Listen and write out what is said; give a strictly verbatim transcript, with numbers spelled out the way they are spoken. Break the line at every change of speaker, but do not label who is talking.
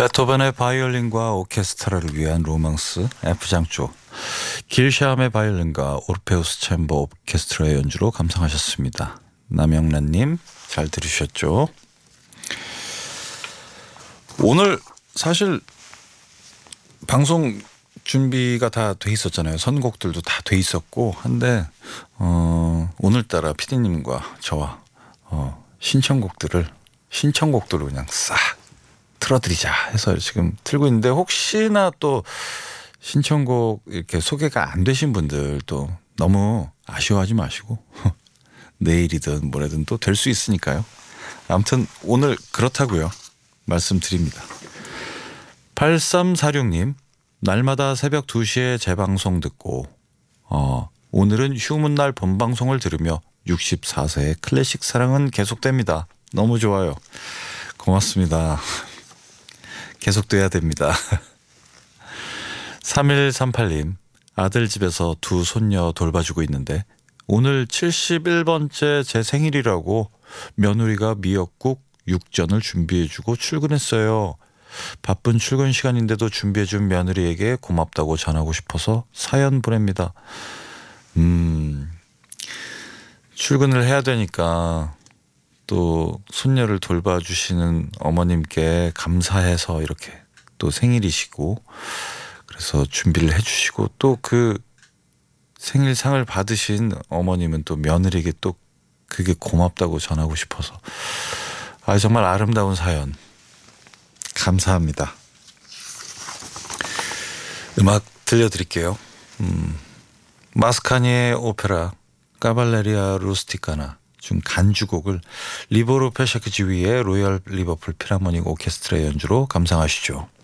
베토벤의 바이올린과 오케스트라를 위한 로망스 F장조, 길샤함의 바이올린과 오르페우스 챔버 오케스트라의 연주로 감상하셨습니다. 남영란님 잘 들으셨죠? 오늘 사실 방송 준비가 다 돼 있었잖아요. 선곡들도 다 돼 있었고 한데 어, 오늘따라 피디님과 저와 어, 신청곡들을 신청곡들을 그냥 싹 틀어드리자 해서 지금 틀고 있는데, 혹시나 또 신청곡 이렇게 소개가 안 되신 분들도 너무 아쉬워하지 마시고 내일이든 모레든 또 될 수 있으니까요. 아무튼 오늘 그렇다고요 말씀드립니다. 팔삼사육님, 날마다 새벽 두 시에 재방송 듣고 어, 오늘은 휴문날 본방송을 들으며 육십사 세의 클래식 사랑은 계속됩니다. 너무 좋아요. 고맙습니다. 계속돼야 됩니다. 삼일삼팔님, 아들 집에서 두 손녀 돌봐주고 있는데 오늘 칠십일 번째 제 생일이라고 며느리가 미역국, 육전을 준비해주고 출근했어요. 바쁜 출근 시간인데도 준비해준 며느리에게 고맙다고 전하고 싶어서 사연 보냅니다. 음, 출근을 해야 되니까 또 손녀를 돌봐주시는 어머님께 감사해서 이렇게 또 생일이시고 그래서 준비를 해주시고, 또 그 생일상을 받으신 어머님은 또 며느리에게 또 그게 고맙다고 전하고 싶어서, 아 정말 아름다운 사연 감사합니다. 음악 들려드릴게요. 음, 마스카니의 오페라 까발레리아 루스티카나 중 간주곡을 리보로 페샤크지위의 로열 리버풀 필하모닉 오케스트라 연주로 감상하시죠.